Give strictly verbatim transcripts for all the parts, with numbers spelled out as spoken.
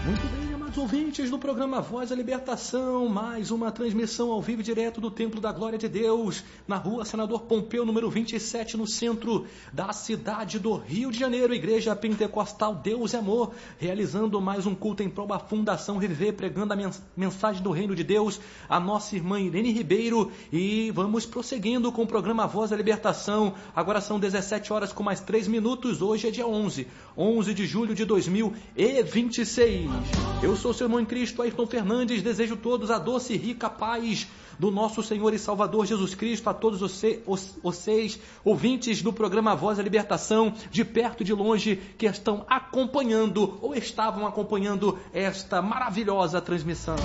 Muito bem, amados ouvintes do programa Voz da Libertação, mais uma transmissão ao vivo direto do Templo da Glória de Deus, na rua Senador Pompeu, número vinte e sete, no centro da cidade do Rio de Janeiro, Igreja Pentecostal Deus e Amor, realizando mais um culto em prol da Fundação Reviver, pregando a mensagem do Reino de Deus, a nossa irmã Irene Ribeiro, e vamos prosseguindo com o programa Voz da Libertação. Agora são dezessete horas com mais três minutos, hoje é dia onze, onze de julho de dois mil e vinte e seis. Eu sou seu irmão em Cristo, Ayrton Fernandes, desejo a todos a doce e rica paz do nosso Senhor e Salvador Jesus Cristo, a todos vocês, ouvintes do programa Voz da Libertação, de perto e de longe, que estão acompanhando ou estavam acompanhando esta maravilhosa transmissão.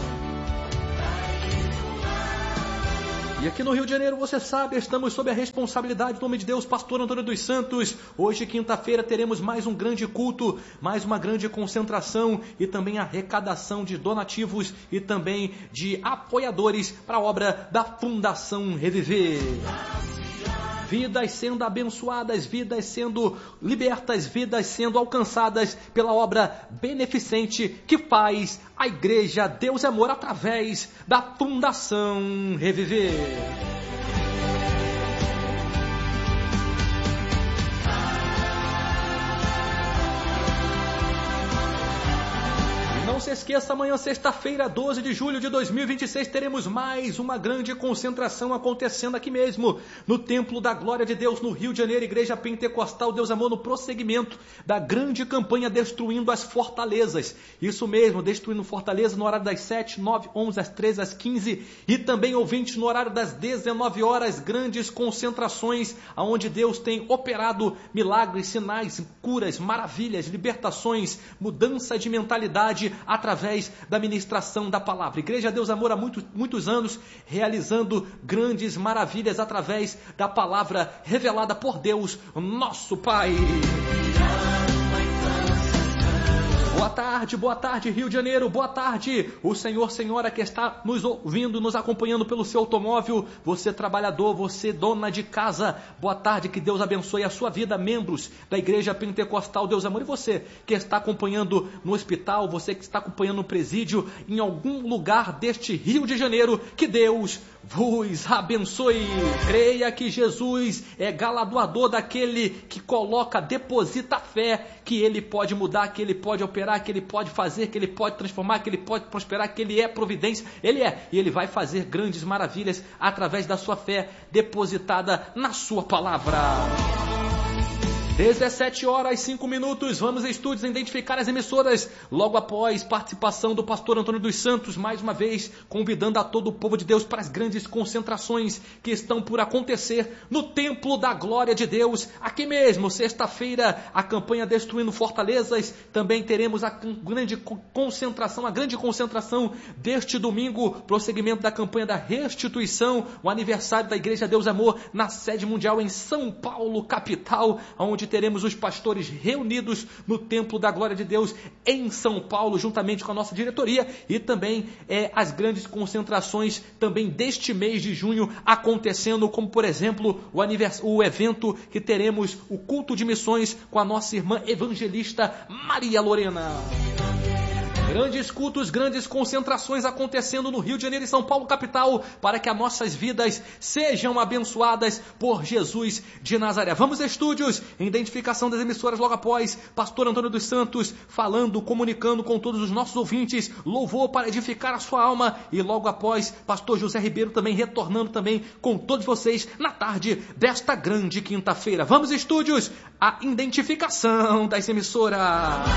E aqui no Rio de Janeiro, você sabe, estamos sob a responsabilidade do homem de Deus, pastor Antônio dos Santos. Hoje, quinta-feira, teremos mais um grande culto, mais uma grande concentração e também arrecadação de donativos e também de apoiadores para a obra da Fundação Reviver. Vidas sendo abençoadas, vidas sendo libertas, vidas sendo alcançadas pela obra beneficente que faz a Igreja Deus e Amor através da Fundação Reviver. Não se esqueça, amanhã, sexta-feira, doze de julho de dois mil e vinte e seis, teremos mais uma grande concentração acontecendo aqui mesmo, no Templo da Glória de Deus, no Rio de Janeiro, Igreja Pentecostal Deus Amor, no prosseguimento da grande campanha Destruindo as Fortalezas. Isso mesmo, destruindo fortaleza no horário das sete, nove, onze, às treze, às quinze e também, ouvintes, no horário das dezenove horas, grandes concentrações, onde Deus tem operado milagres, sinais, curas, maravilhas, libertações, mudança de mentalidade, através da ministração da palavra. Igreja Deus Amor há muitos, muitos anos realizando grandes maravilhas através da palavra revelada por Deus, nosso Pai. Boa tarde, boa tarde, Rio de Janeiro, boa tarde, o senhor, senhora que está nos ouvindo, nos acompanhando pelo seu automóvel, você trabalhador, você dona de casa, boa tarde, que Deus abençoe a sua vida, membros da Igreja Pentecostal Deus Amor, e você que está acompanhando no hospital, você que está acompanhando no presídio, em algum lugar deste Rio de Janeiro, que Deus vos abençoe. Creia que Jesus é galardoador daquele que coloca, deposita fé, que Ele pode mudar, que Ele pode operar, que Ele pode fazer, que Ele pode transformar, que Ele pode prosperar, que Ele é providência. Ele é, e Ele vai fazer grandes maravilhas através da sua fé depositada na sua palavra. dezessete horas e cinco minutos, vamos em estúdios identificar as emissoras, logo após participação do pastor Antônio dos Santos, mais uma vez convidando a todo o povo de Deus para as grandes concentrações que estão por acontecer no Templo da Glória de Deus, aqui mesmo, sexta-feira, a campanha Destruindo Fortalezas, também teremos a grande concentração, a grande concentração deste domingo, prosseguimento da campanha da restituição, o aniversário da Igreja Deus Amor, na sede mundial em São Paulo, capital, onde teremos os pastores reunidos no Templo da Glória de Deus em São Paulo, juntamente com a nossa diretoria, e também é, as grandes concentrações também deste mês de junho acontecendo, como por exemplo o, anivers... o evento que teremos o culto de missões com a nossa irmã evangelista Maria Lorena. Grandes cultos, grandes concentrações acontecendo no Rio de Janeiro e São Paulo, capital, para que as nossas vidas sejam abençoadas por Jesus de Nazaré. Vamos a estúdios, identificação das emissoras logo após, pastor Antônio dos Santos falando, comunicando com todos os nossos ouvintes, louvor para edificar a sua alma, e logo após, pastor José Ribeiro também retornando também com todos vocês na tarde desta grande quinta-feira. Vamos a estúdios, a identificação das emissoras.